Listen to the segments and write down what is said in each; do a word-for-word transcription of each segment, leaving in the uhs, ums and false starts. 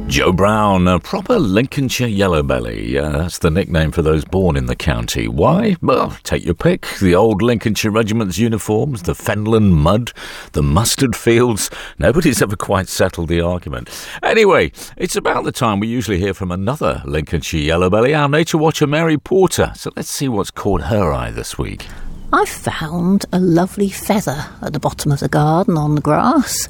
Joe Brown, a proper Lincolnshire yellowbelly. Uh, that's the nickname for those born in the county. Why? Well, take your pick. The old Lincolnshire Regiment's uniforms, the Fenland mud, the mustard fields. Nobody's ever quite settled the argument. Anyway, it's about the time we usually hear from another Lincolnshire yellowbelly, our nature watcher Mary Porter. So let's see what's caught her eye this week. I found a lovely feather at the bottom of the garden on the grass.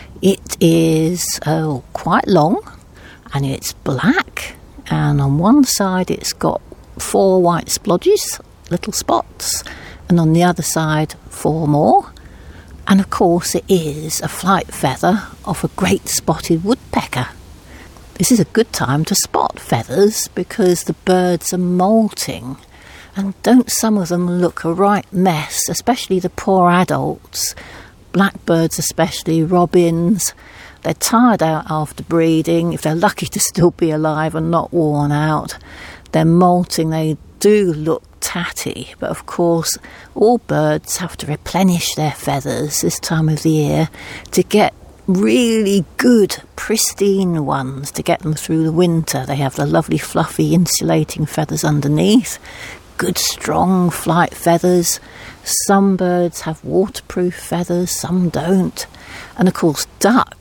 It is oh, quite long. And it's black, and on one side it's got four white splodges, little spots, and on the other side four more. And of course it is a flight feather of a great spotted woodpecker. This is a good time to spot feathers because the birds are moulting. And don't some of them look a right mess, especially the poor adults, blackbirds especially, robins. They're tired out after breeding, if they're lucky to still be alive and not worn out. They're moulting, they do look tatty, but of course all birds have to replenish their feathers this time of the year to get really good, pristine ones to get them through the winter. They have the lovely fluffy insulating feathers underneath, good strong flight feathers. Some birds have waterproof feathers, some don't. And of course ducks,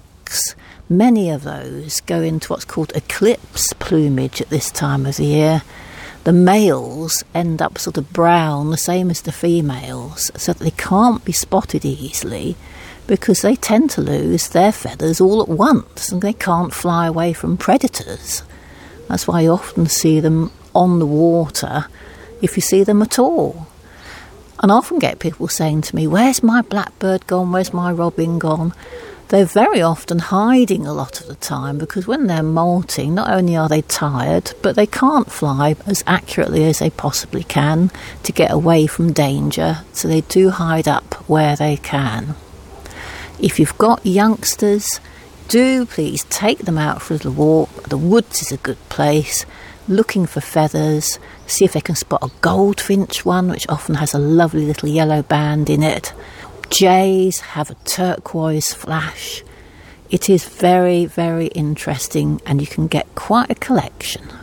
many of those go into what's called eclipse plumage at this time of the year. The males end up sort of brown, the same as the females, so that they can't be spotted easily because they tend to lose their feathers all at once and they can't fly away from predators. That's why you often see them on the water, if you see them at all. And I often get people saying to me, where's my blackbird gone, where's my robin gone? They're very often hiding a lot of the time because when they're moulting, not only are they tired, but they can't fly as accurately as they possibly can to get away from danger, so they do hide up where they can. If you've got youngsters, do please take them out for a little walk. The woods is a good place, looking for feathers, see if they can spot a goldfinch one, which often has a lovely little yellow band in it. Jays have a turquoise flash. It is very, very interesting and you can get quite a collection.